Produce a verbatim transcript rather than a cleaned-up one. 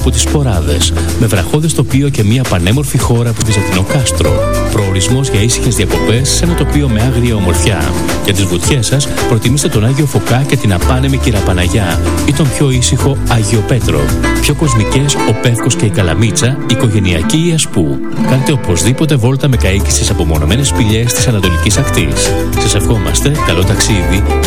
από τις Σποράδες, με βραχώδες τοπίο και μια πανέμορφη χώρα από Βυζαντινό κάστρο. Προορισμός για ήσυχες διακοπές σε ένα τοπίο με άγρια ομορφιά. Για τις βουτιές σας, προτιμήστε τον Άγιο Φωκά και την απάνεμη Κυραπαναγιά ή τον πιο ήσυχο Άγιο Πέτρο. Πιο κοσμικές ο Πεύκος και η Καλαμίτσα, οικογενειακή η Ασπού. Κάντε οπωσδήποτε βόλτα με καΐκι στις απομονωμένες σπηλιές της Ανατολικής Ακτής. Σας ευχόμαστε καλό ταξίδι